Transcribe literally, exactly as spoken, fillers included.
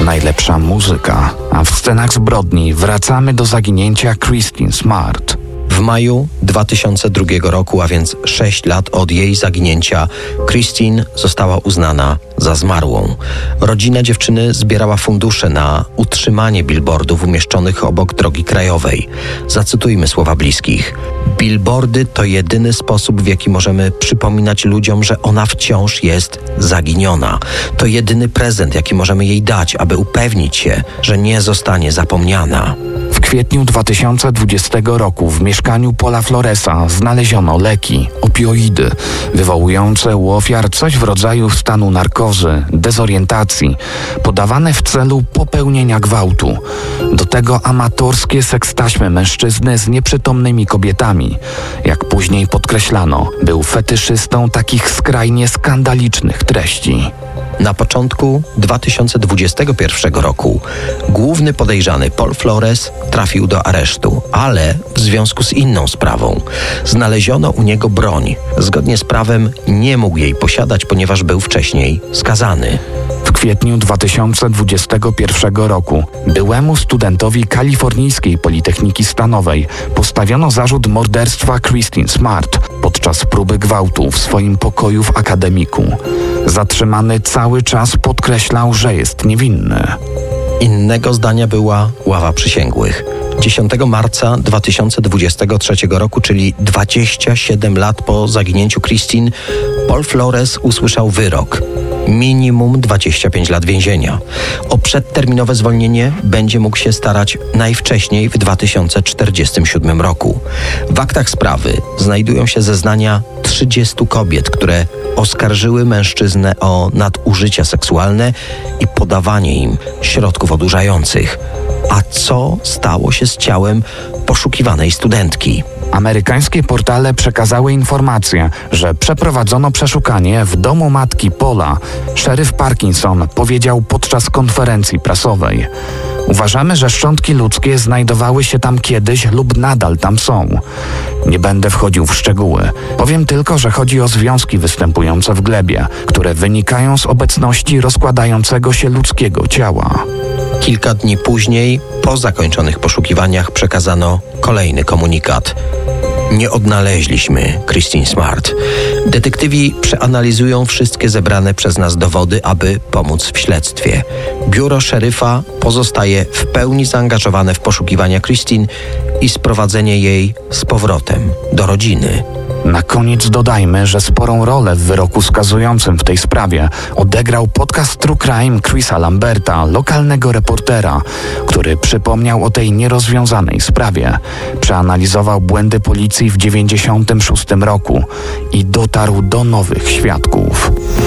najlepsza muzyka, a w scenach zbrodni wracamy do zaginięcia Christine Smart. W maju dwa tysiące drugiego roku, a więc sześć lat od jej zaginięcia, Christine została uznana za zmarłą. Rodzina dziewczyny zbierała fundusze na utrzymanie billboardów umieszczonych obok drogi krajowej. Zacytujmy słowa bliskich. Billboardy to jedyny sposób, w jaki możemy przypominać ludziom, że ona wciąż jest zaginiona. To jedyny prezent, jaki możemy jej dać, aby upewnić się, że nie zostanie zapomniana. W kwietniu dwa tysiące dwudziestego roku w mieszkaniu Paula Floresa znaleziono leki, opioidy, wywołujące u ofiar coś w rodzaju stanu narkozy, dezorientacji, podawane w celu popełnienia gwałtu. Do tego amatorskie sekstaśmy mężczyzny z nieprzytomnymi kobietami. Jak później podkreślano, był fetyszystą takich skrajnie skandalicznych treści. Na początku dwa tysiące dwudziestego pierwszego roku główny podejrzany Paul Flores trafił do aresztu, ale w związku z inną sprawą. Znaleziono u niego broń. Zgodnie z prawem nie mógł jej posiadać, ponieważ był wcześniej skazany. W kwietniu dwa tysiące dwudziestego pierwszego roku byłemu studentowi kalifornijskiej Politechniki Stanowej postawiono zarzut morderstwa Christine Smart podczas próby gwałtu w swoim pokoju w akademiku. Zatrzymany cały czas podkreślał, że jest niewinny. Innego zdania była ława przysięgłych. dziesiątego marca dwa tysiące dwudziestego trzeciego roku, czyli dwadzieścia siedem lat po zaginięciu Christine, Paul Flores usłyszał wyrok. Minimum dwadzieścia pięć lat więzienia. O przedterminowe zwolnienie będzie mógł się starać najwcześniej w dwa tysiące czterdziestym siódmym roku. W aktach sprawy znajdują się zeznania trzydziestu kobiet, które oskarżyły mężczyznę o nadużycia seksualne i podawanie im środków odurzających. A co stało się z ciałem poszukiwanej studentki? Amerykańskie portale przekazały informację, że przeprowadzono przeszukanie w domu matki Paula. Szeryf Parkinson powiedział podczas konferencji prasowej: uważamy, że szczątki ludzkie znajdowały się tam kiedyś lub nadal tam są. Nie będę wchodził w szczegóły. Powiem tylko, że chodzi o związki występujące w glebie, które wynikają z obecności rozkładającego się ludzkiego ciała. Kilka dni później, po zakończonych poszukiwaniach, przekazano kolejny komunikat. Nie odnaleźliśmy Christine Smart. Detektywi przeanalizują wszystkie zebrane przez nas dowody, aby pomóc w śledztwie. Biuro szeryfa pozostaje w pełni zaangażowane w poszukiwania Christine i sprowadzenie jej z powrotem do rodziny. Na koniec dodajmy, że sporą rolę w wyroku skazującym w tej sprawie odegrał podcast True Crime Chrisa Lamberta, lokalnego reportera, który przypomniał o tej nierozwiązanej sprawie. Przeanalizował błędy policji w dziewięćdziesiątym szóstym roku i dotarł do nowych świadków.